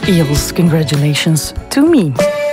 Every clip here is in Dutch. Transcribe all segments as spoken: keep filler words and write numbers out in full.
Eels, congratulations to me.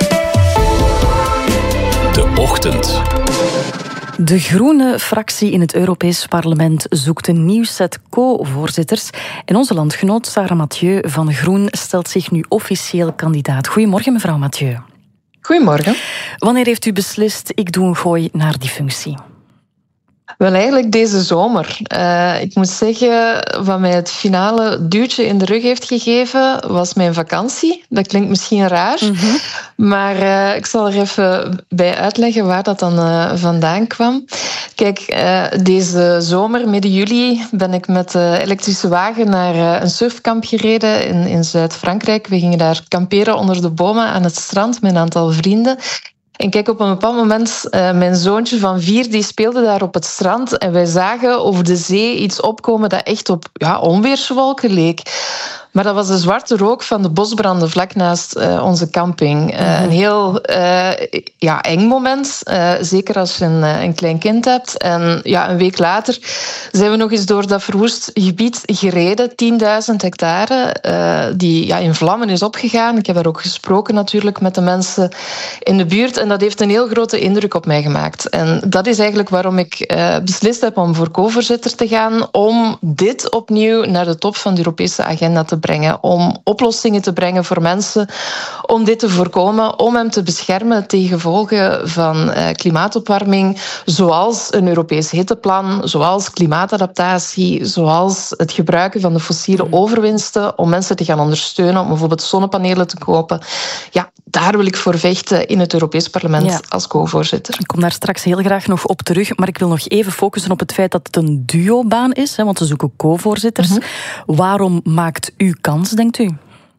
De Ochtend. De groene fractie in het Europees Parlement zoekt een nieuw set co-voorzitters. En onze landgenoot Sarah Mathieu van Groen stelt zich nu officieel kandidaat. Goedemorgen, mevrouw Mathieu. Goedemorgen. Wanneer heeft u beslist, ik doe een gooi naar die functie? Wel, eigenlijk deze zomer. Uh, ik moet zeggen, wat mij het finale duwtje in de rug heeft gegeven, was mijn vakantie. Dat klinkt misschien raar, mm-hmm. maar uh, ik zal er even bij uitleggen waar dat dan uh, vandaan kwam. Kijk, uh, deze zomer, midden juli, ben ik met de elektrische wagen naar uh, een surfkamp gereden in, in Zuid-Frankrijk. We gingen daar kamperen onder de bomen aan het strand met een aantal vrienden. En kijk, op een bepaald moment, uh, mijn zoontje van vier, die speelde daar op het strand. En wij zagen over de zee iets opkomen dat echt op ja, onweerswolken leek. Maar dat was de zwarte rook van de bosbranden vlak naast uh, onze camping. Uh, een heel uh, ja, eng moment, uh, zeker als je een, een klein kind hebt. En ja, een week later zijn we nog eens door dat verwoest gebied gereden. tienduizend hectare, uh, die ja, in vlammen is opgegaan. Ik heb daar ook gesproken natuurlijk met de mensen in de buurt. En dat heeft een heel grote indruk op mij gemaakt. En dat is eigenlijk waarom ik uh, beslist heb om voor co-voorzitter te gaan. Om dit opnieuw naar de top van de Europese agenda te brengen, om oplossingen te brengen voor mensen, om dit te voorkomen, om hem te beschermen tegen gevolgen van uh, klimaatopwarming, zoals een Europees hitteplan, zoals klimaatadaptatie, zoals het gebruiken van de fossiele overwinsten, om mensen te gaan ondersteunen, om bijvoorbeeld zonnepanelen te kopen. Ja, daar wil ik voor vechten in het Europees Parlement ja. als co-voorzitter. Ik kom daar straks heel graag nog op terug, maar ik wil nog even focussen op het feit dat het een duobaan is, hè, want ze zoeken co-voorzitters. Mm-hmm. Waarom maakt u kans, denkt u?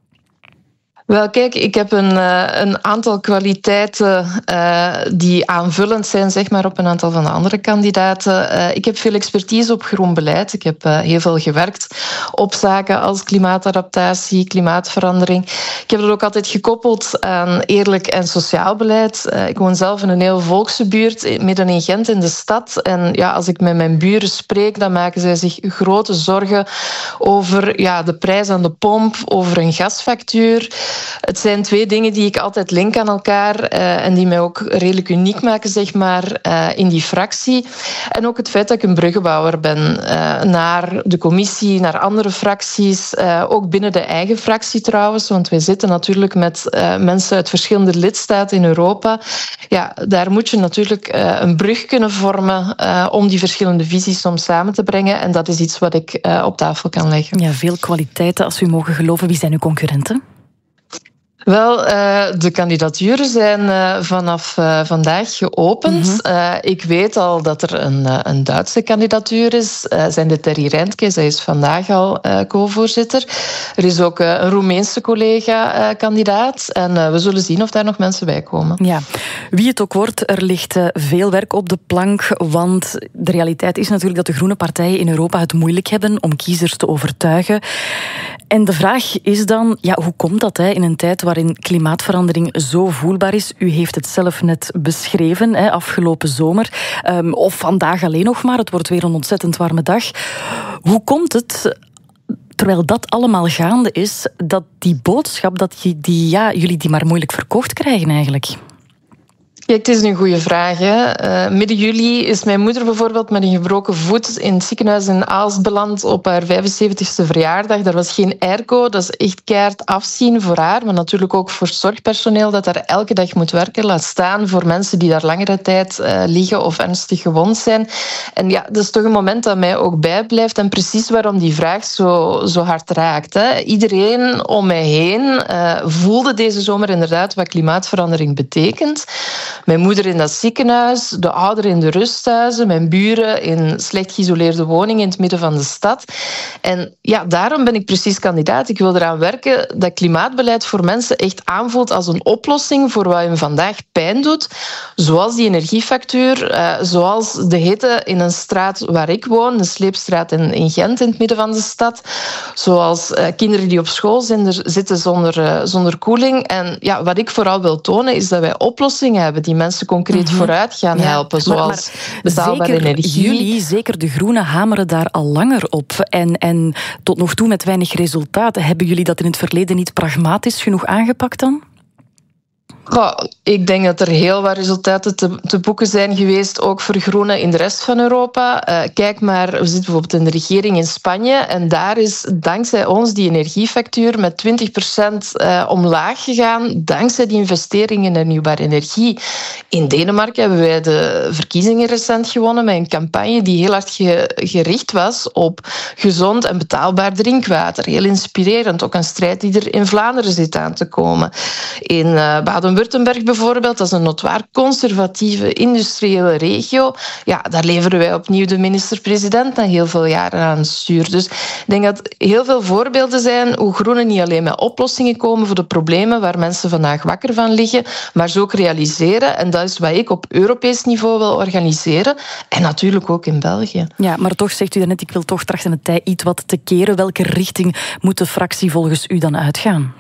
Wel, kijk, ik heb een, uh, een aantal kwaliteiten uh, die aanvullend zijn, zeg maar, op een aantal van de andere kandidaten. Uh, ik heb veel expertise op groen beleid. Ik heb uh, heel veel gewerkt op zaken als klimaatadaptatie, klimaatverandering. Ik heb dat ook altijd gekoppeld aan eerlijk en sociaal beleid. Uh, ik woon zelf in een heel volkse buurt, midden in Gent, in de stad. En ja, als ik met mijn buren spreek, dan maken zij zich grote zorgen over ja, de prijs aan de pomp, over een gasfactuur. Het zijn twee dingen die ik altijd link aan elkaar uh, en die mij ook redelijk uniek maken, zeg maar, uh, in die fractie. En ook het feit dat ik een bruggenbouwer ben uh, naar de commissie, naar andere fracties, uh, ook binnen de eigen fractie trouwens, want wij zitten natuurlijk met uh, mensen uit verschillende lidstaten in Europa. Ja, daar moet je natuurlijk uh, een brug kunnen vormen uh, om die verschillende visies soms samen te brengen. En dat is iets wat ik uh, op tafel kan leggen. Ja, veel kwaliteiten, als u mogen geloven. Wie zijn uw concurrenten? Wel, uh, de kandidaturen zijn uh, vanaf uh, vandaag geopend. Mm-hmm. Uh, ik weet al dat er een, uh, een Duitse kandidatuur is. Uh, zijn de Terry Reintke, zij is vandaag al uh, co-voorzitter. Er is ook uh, een Roemeense collega-kandidaat. Uh, en uh, we zullen zien of daar nog mensen bij komen. Ja, wie het ook wordt, er ligt uh, veel werk op de plank. Want de realiteit is natuurlijk dat de groene partijen in Europa het moeilijk hebben om kiezers te overtuigen. En de vraag is dan, ja, hoe komt dat hè, in een tijd waarin klimaatverandering zo voelbaar is? U heeft het zelf net beschreven, hè, afgelopen zomer. Um, of vandaag alleen nog maar, het wordt weer een ontzettend warme dag. Hoe komt het, terwijl dat allemaal gaande is, dat die boodschap, dat die, die, ja, jullie die maar moeilijk verkocht krijgen eigenlijk? Kijk, het is een goede vraag. Hè. Uh, midden juli is mijn moeder bijvoorbeeld met een gebroken voet in het ziekenhuis in Aalst beland op haar vijfenzeventigste verjaardag. Daar was geen airco, dat is echt keihard afzien voor haar, maar natuurlijk ook voor zorgpersoneel dat daar elke dag moet werken. Laat staan voor mensen die daar langere tijd uh, liggen of ernstig gewond zijn. En ja, dat is toch een moment dat mij ook bijblijft en precies waarom die vraag zo, zo hard raakt. Hè. Iedereen om mij heen uh, voelde deze zomer inderdaad wat klimaatverandering betekent. Mijn moeder in dat ziekenhuis, de ouderen in de rusthuizen, mijn buren in slecht geïsoleerde woningen in het midden van de stad. En ja, daarom ben ik precies kandidaat. Ik wil eraan werken dat klimaatbeleid voor mensen echt aanvoelt als een oplossing voor wat hun vandaag pijn doet. Zoals die energiefactuur, uh, zoals de hitte in een straat waar ik woon, de Sleepstraat in, in Gent in het midden van de stad. Zoals uh, kinderen die op school zijn, er zitten zonder, uh, zonder koeling. En ja, wat ik vooral wil tonen is dat wij oplossingen hebben die mensen concreet mm-hmm. vooruit gaan ja. helpen, zoals betaalbare energie. Jullie, zeker de Groenen, hameren daar al langer op. En, en tot nog toe met weinig resultaten. Hebben jullie dat in het verleden niet pragmatisch genoeg aangepakt dan? Goh, ik denk dat er heel wat resultaten te, te boeken zijn geweest, ook voor groenen in de rest van Europa. Uh, kijk maar, we zitten bijvoorbeeld in de regering in Spanje en daar is dankzij ons die energiefactuur met twintig procent uh, omlaag gegaan, dankzij die investeringen in hernieuwbare energie. In Denemarken hebben wij de verkiezingen recent gewonnen met een campagne die heel hard ge, gericht was op gezond en betaalbaar drinkwater. Heel inspirerend, ook een strijd die er in Vlaanderen zit aan te komen. In uh, Baden-Württemberg bijvoorbeeld, dat is een notoire conservatieve industriële regio. Ja, daar leveren wij opnieuw de minister-president na heel veel jaren aan het stuur. Dus ik denk dat heel veel voorbeelden zijn hoe groenen niet alleen met oplossingen komen voor de problemen waar mensen vandaag wakker van liggen, maar ze ook realiseren. En dat is wat ik op Europees niveau wil organiseren. En natuurlijk ook in België. Ja, maar toch zegt u daarnet, ik wil toch trachten het tij iets wat te keren. Welke richting moet de fractie volgens u dan uitgaan?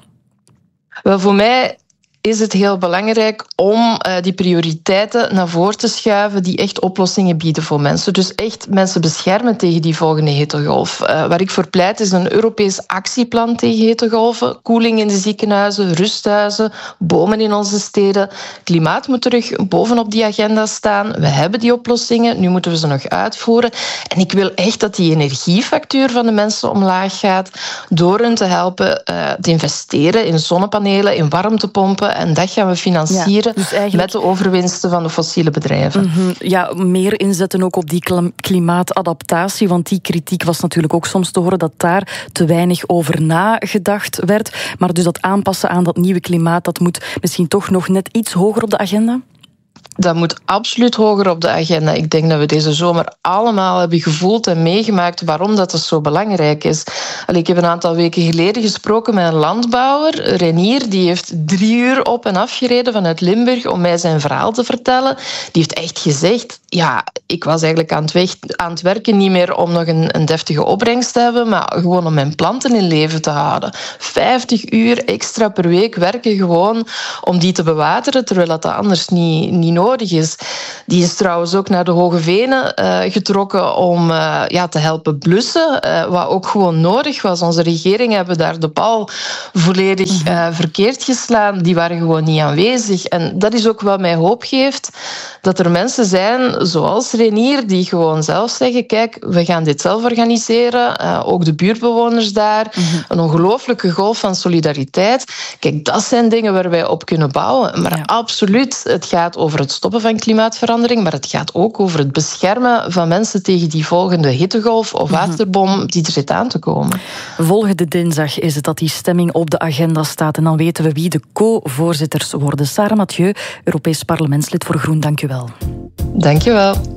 Wel, voor mij is het heel belangrijk om uh, die prioriteiten naar voren te schuiven die echt oplossingen bieden voor mensen. Dus echt mensen beschermen tegen die volgende hittegolf. Uh, waar ik voor pleit is een Europees actieplan tegen hittegolven. Koeling in de ziekenhuizen, rusthuizen, bomen in onze steden. Klimaat moet terug bovenop die agenda staan. We hebben die oplossingen, nu moeten we ze nog uitvoeren. En ik wil echt dat die energiefactuur van de mensen omlaag gaat door hen te helpen uh, te investeren in zonnepanelen, in warmtepompen. En dat gaan we financieren ja, dus eigenlijk met de overwinsten van de fossiele bedrijven. Mm-hmm. Ja, meer inzetten ook op die klimaatadaptatie, want die kritiek was natuurlijk ook soms te horen dat daar te weinig over nagedacht werd. Maar dus dat aanpassen aan dat nieuwe klimaat, dat moet misschien toch nog net iets hoger op de agenda? Dat moet absoluut hoger op de agenda. Ik denk dat we deze zomer allemaal hebben gevoeld en meegemaakt waarom dat zo belangrijk is. Allee, ik heb een aantal weken geleden gesproken met een landbouwer, Renier, die heeft drie uur op en af gereden vanuit Limburg om mij zijn verhaal te vertellen. Die heeft echt gezegd, ja, ik was eigenlijk aan het, weg, aan het werken niet meer om nog een, een deftige opbrengst te hebben, maar gewoon om mijn planten in leven te houden. vijftig uur extra per week werken gewoon om die te bewateren, terwijl dat anders niet, niet nodig is. Die is trouwens ook naar de Hoge Venen uh, getrokken om uh, ja, te helpen blussen, uh, wat ook gewoon nodig was. Onze regering hebben daar de bal volledig uh, verkeerd geslaan. Die waren gewoon niet aanwezig. En dat is ook wat mij hoop geeft, dat er mensen zijn, zoals Renier, die gewoon zelf zeggen, kijk, we gaan dit zelf organiseren. Uh, ook de buurtbewoners daar. Mm-hmm. Een ongelooflijke golf van solidariteit. Kijk, dat zijn dingen waar wij op kunnen bouwen. Maar ja. absoluut, het gaat over het stoppen van klimaatverandering, maar het gaat ook over het beschermen van mensen tegen die volgende hittegolf of waterbom die er zit aan te komen. Volgende dinsdag is het dat die stemming op de agenda staat en dan weten we wie de co-voorzitters worden. Sarah Mathieu, Europees parlementslid voor Groen, dank u wel. Dank je wel.